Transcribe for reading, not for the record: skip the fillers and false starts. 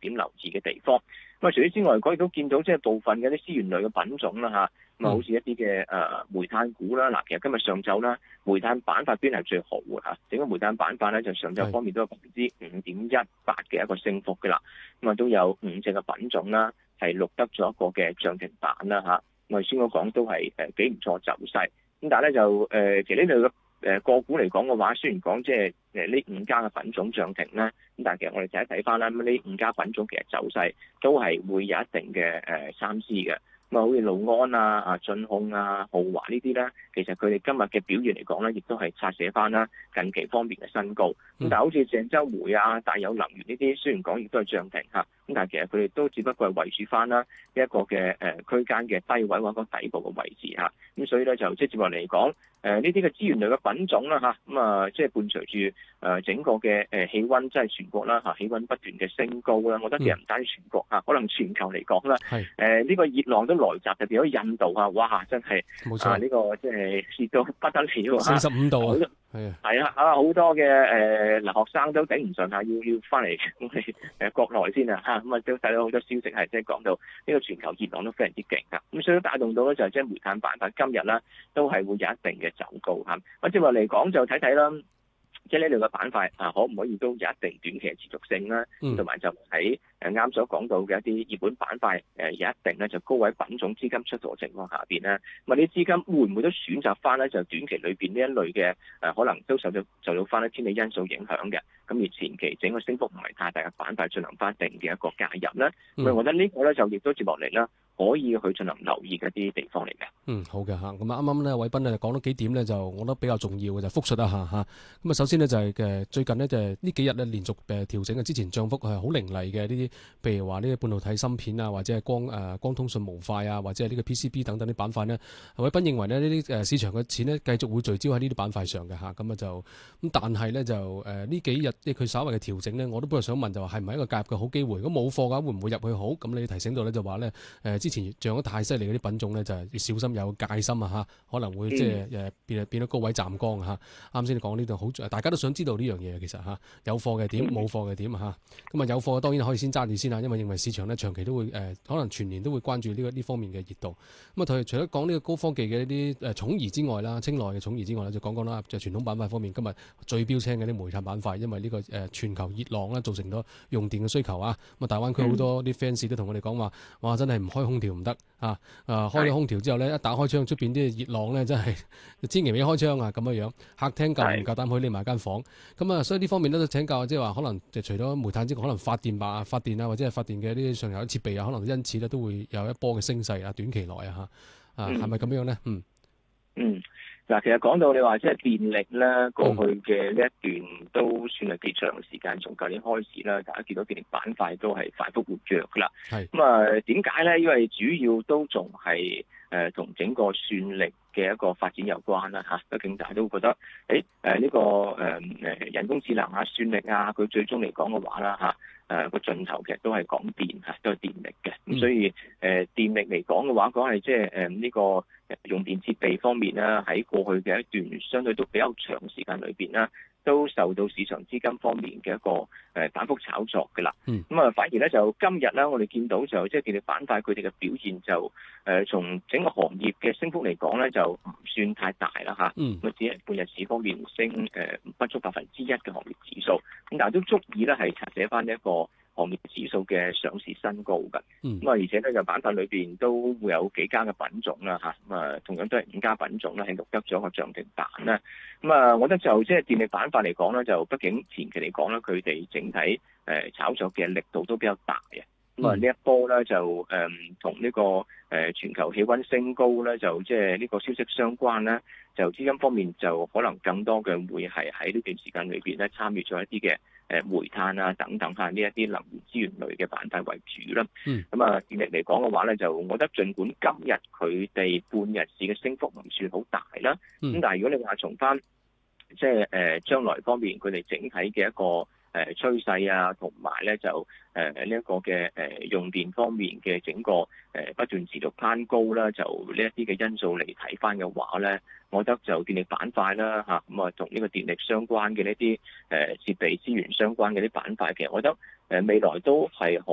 點留意嘅地方。咁除此之外，亦都見到即係部分嘅啲資源類嘅品種啦嚇，咁好似一啲嘅煤炭股啦。嗱，其實今日上晝啦，煤炭板塊邊係最好嘅嚇，整個煤炭板塊咧就上晝方面都有5.18%嘅一個升幅嘅啦。咁都有5隻嘅品種啦，係錄得咗一個嘅漲停板啦嚇。我哋先講都係幾唔錯走勢。咁但係咧就其實呢類嘅個股嚟講嘅話，雖然講即係呢5家嘅品種漲停啦，咁但係其實我哋睇翻啦，咁呢5家品種其實走勢都係會有一定嘅參差嘅。咁好似路安啊、駿控啊、浩華呢啲咧，其實佢哋今日嘅表現嚟講咧，亦都係刷寫翻啦近期方面嘅新高。咁但係好似鄭州煤啊、大有能源呢啲，雖然講亦都係漲停嚇，咁但係其實佢哋都只不過係維持翻啦一個嘅區間嘅低位或者底部嘅位置嚇。咁所以咧就即係接落嚟講，呢啲嘅資源類嘅品種啦嚇，咁即係伴隨住整個嘅氣温，即係全國啦嚇，氣温不斷嘅升高啦。我覺得其實唔單止全國嚇，可能全球嚟講啦，呢個熱浪都來襲，特別喺印度啊，哇！真係冇錯， 呢個即係熱到不得了 45度啊， 係啊，好多嘅學生都頂唔順嚇，要翻嚟我哋國內先啊嚇，咁都睇到好多消息係即係講到呢個全球熱浪都非常之勁㗎，咁所以都帶動到咧就係即係煤炭板塊今日啦都係會有一定嘅走高嚇。咁接落嚟講就睇睇啦。即係呢類嘅板塊可唔可以都有一定短期嘅持續性啦，同埋就喺啱所講到嘅一啲熱門板塊有一定咧就高位品種資金出逃嘅情況下邊咧，咁啲資金會唔會都選擇翻咧就短期裏邊呢一類嘅可能都受到翻啲天氣因素影響嘅，咁而前期整個升幅唔係太大嘅板塊進行翻定嘅一個介入咧，咁我覺得呢個咧就亦都接落嚟啦。可以去進行留意嘅一啲地方嚟嘅。 好嘅嚇。咁啱啱咧，偉斌咧講咗幾點咧，就我覺得比較重要嘅就複述一下嚇。咁啊，首先呢，就係最近呢，就係呢幾日咧連續調整嘅，之前漲幅係好凌厲嘅呢啲，譬如話呢個半導體芯片啊，或者係光通訊模塊啊，或者係呢個 PCB 等等啲板塊呢。偉斌認為呢啲市場嘅錢呢，繼續會聚焦喺呢啲板塊上嘅嚇。咁啊就咁，但係呢，就呢幾日佢稍微嘅調整呢，我都本來想問就係唔係一個介入嘅好機會？如果冇貨嘅話，會唔會入去好？咁你提醒到呢，就話呢。之前漲得太犀利嗰啲品種咧，就係要小心有戒心啊嚇，可能會即係變到高位站崗嚇。啱先你講呢度好，大家都想知道呢樣嘢其實嚇，有貨嘅點，冇貨嘅點嚇。咁啊有貨當然可以先揸住先啦，因為認為市場咧長期都會可能全年都會關注呢方面嘅熱度。咁啊除咗講呢個高科技嘅一啲寵兒之外啦，青睞嘅寵兒之外咧，就講啦，就傳統板塊方面，今日最標青嘅啲煤炭板塊，因為呢個全球熱浪啦，造成咗用電嘅需求啊。咁啊大灣區好多啲 fans 都同我哋講話，哇真係唔開空調唔得啊！開咗空調之後咧，一打開窗出邊啲熱浪咧，真係千祈唔好開窗啊！咁樣客廳夠唔夠膽去匿埋間房？咁啊，所以呢方面咧都請教，即係話可能就除咗煤炭之外，可能發電啊，或者係發電嘅呢啲上游設備啊，可能因此咧都會有一波嘅升勢啊，短期內啊嚇係咪咁樣咧？ 嗱，其實講到你話即係電力咧，過去嘅呢一段都算係幾長時間，從舊年開始啦，大家見到電力板塊都係快速活躍噶啦。咁啊，點解咧？因為主要都仲係同整個算力嘅一個發展有關啦嚇。畢竟大家都會覺得，呢個人工智能啊、算力啊，佢最終嚟講嘅話啦嚇，個盡頭其實都係講電嚇，都係電力嘅。咁所以電力嚟講嘅話，講係即係呢個用電設備方面啦，喺過去嘅一段相對都比較長時間裏邊啦，都受到市場資金方面嘅一個反覆炒作嘅啦。咁啊，反而咧就今日咧，我哋見到就即係電力板塊佢哋嘅表現就從整個行業嘅升幅嚟講咧，就唔算太大啦嚇。咁只係半日市方面升不足1%嘅行業指數，咁但係都足以咧係拆寫翻一個行業指數嘅上市新高嘅。咁啊，而且咧就板塊裏邊都會有幾家嘅品種啦嚇。咁啊，同樣都係5家品種咧係錄得咗個漲停板啦。咁啊，我覺得就即係電力板塊嚟講咧，就畢竟前期嚟講咧，佢哋整體炒作嘅力度都比較大嘅。咁啊，呢一波咧就同呢個全球氣温升高咧，就即係呢個消息相關咧，就資金方面就可能更多嘅會係喺呢段時間裏邊咧參與咗一啲嘅煤炭啊等等呢一啲能源資源類嘅板塊為主啦。咁啊，電力嚟講嘅話咧，就我覺得儘管今日佢哋半日市嘅升幅唔算好大啦，咁但係如果你話從翻即係將來方面佢哋整體嘅一個趨勢啊，同埋咧就呢一個嘅用電方面嘅整個不斷持續攀高啦，就呢一啲嘅因素嚟睇翻嘅話咧，我覺得就電力板塊啦嚇，咁啊同呢個電力相關嘅呢啲設備資源相關嘅啲板塊，其實我覺得未來都係